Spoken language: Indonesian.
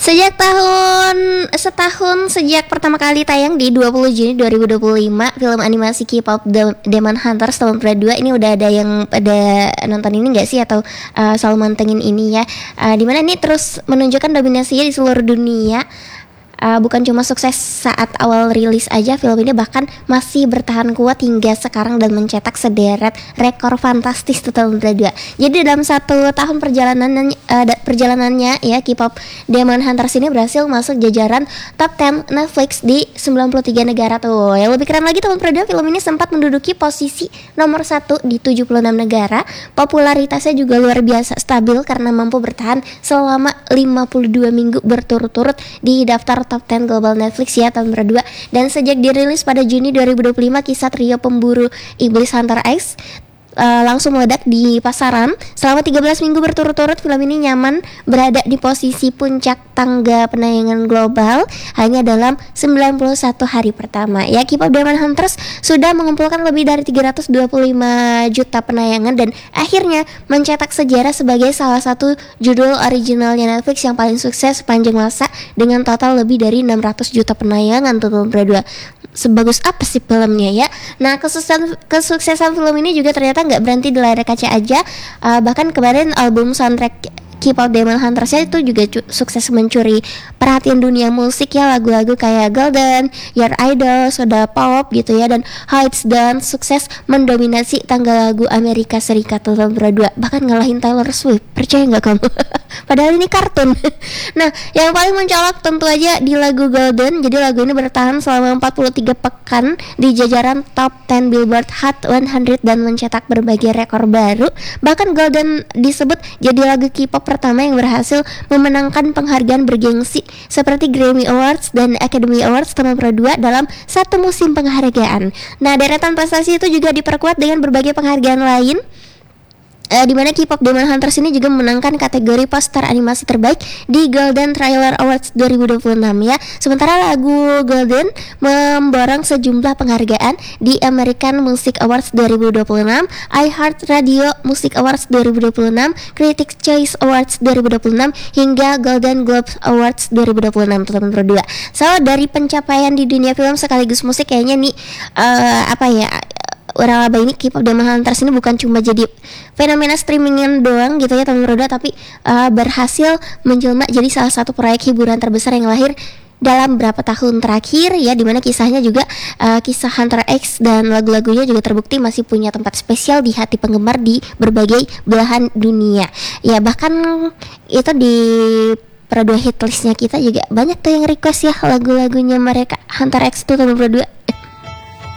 Setahun sejak pertama kali tayang di 20 Juni 2025, film animasi K-pop Demon Hunters tahun 2 ini udah ada yang pada nonton ini nggak sih, atau selalu mantengin ini ya, dimana ini terus menunjukkan dominasinya di seluruh dunia. Bukan cuma sukses saat awal rilis aja, film ini bahkan masih bertahan kuat hingga sekarang dan mencetak sederet rekor fantastis tahun 2. Jadi dalam 1 tahun perjalanannya ya, K-pop Demon Hunters ini berhasil masuk jajaran top 10 Netflix di 93 negara tuh. Yang lebih keren lagi tahun 2, film ini sempat menduduki posisi nomor 1 di 76 negara. Popularitasnya juga luar biasa stabil karena mampu bertahan selama 52 minggu berturut-turut di daftar top 10 global Netflix ya tahun 2. Dan sejak dirilis pada Juni 2025, kisah trio pemburu iblis Hunter X langsung meledak di pasaran. Selama 13 minggu berturut-turut, film ini nyaman berada di posisi puncak tangga penayangan global hanya dalam 91 hari pertama. Ya, K-pop Demon Hunters sudah mengumpulkan lebih dari 325 juta penayangan dan akhirnya mencetak sejarah sebagai salah satu judul originalnya Netflix yang paling sukses sepanjang masa dengan total lebih dari 600 juta penayangan tahun 2. Sebagus apa sih filmnya ya? Nah, kesuksesan film ini juga ternyata nggak berhenti di layar kaca aja. Bahkan kemarin album soundtrack K-pop Demon Hunters itu juga sukses mencuri perhatian dunia musik ya. Lagu-lagu kayak Golden, Your Idol, Soda Pop gitu ya, dan Heights dan sukses mendominasi tangga lagu Amerika Serikat tahun 2, bahkan ngalahin Taylor Swift. Percaya nggak kamu? Padahal ini kartun. Nah, yang paling mencolok tentu aja di lagu Golden. Jadi lagu ini bertahan selama 43 pekan di jajaran top 10 Billboard Hot 100 dan mencetak berbagai rekor baru. Bahkan Golden disebut jadi lagu K-pop pertama yang berhasil memenangkan penghargaan bergengsi seperti Grammy Awards dan Academy Awards tahun 2 dalam satu musim penghargaan. Nah, deretan prestasi itu juga diperkuat dengan berbagai penghargaan lain, di mana K-pop Demon Hunters ini juga memenangkan kategori poster animasi terbaik di Golden Trailer Awards 2026 ya. Sementara lagu Golden memborong sejumlah penghargaan di American Music Awards 2026, iHeart Radio Music Awards 2026, Critics' Choice Awards 2026 hingga Golden Globes Awards 2026 tahun 2. So, dari pencapaian di dunia film sekaligus musik kayaknya nih Waralaba ini, K-pop Demon Hunters ini bukan cuma jadi fenomena streamingan doang gitu ya tahun 2, tapi berhasil menjelma jadi salah satu proyek hiburan terbesar yang lahir dalam beberapa tahun terakhir ya, dimana kisahnya juga kisah Hunter X dan lagu-lagunya juga terbukti masih punya tempat spesial di hati penggemar di berbagai belahan dunia ya. Bahkan itu di Pro 2 hitlistnya kita juga banyak tuh yang request ya lagu-lagunya mereka Hunter X tuh tahun 2.